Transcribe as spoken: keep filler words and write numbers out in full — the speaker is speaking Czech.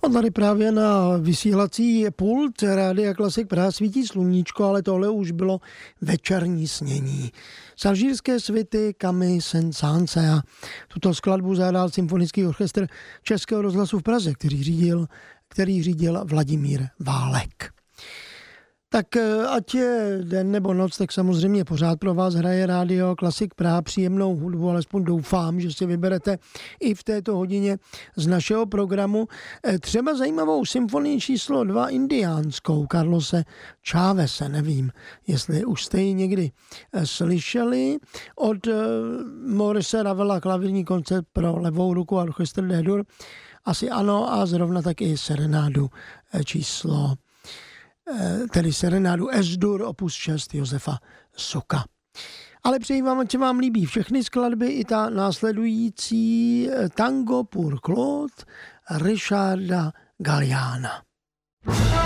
A tady právě na vysílací pult Rádia Klasik Praha svítí sluníčko, ale tohle už bylo večerní snění. Z alžírské svity Camille Saint-Saëns a tuto skladbu zahrál symfonický orchestr Českého rozhlasu v Praze, který řídil, který řídil Vladimír Válek. Tak ať je den nebo noc, tak samozřejmě pořád pro vás hraje Rádio Klasik Praha příjemnou hudbu, alespoň doufám, že si vyberete i v této hodině z našeho programu třeba zajímavou symfonii číslo dva indiánskou Carlose Chávese. Nevím, jestli už jste ji někdy slyšeli. Od Maurice Ravela klavírní koncert pro levou ruku a orchestr D-dur. Asi ano, a zrovna tak i serenádu číslo tedy serenádu S-dur opus šest Josefa Soka. Ale přeji vám, ať se vám líbí všechny skladby, i ta následující Tango pour Claude Richarda Galliana.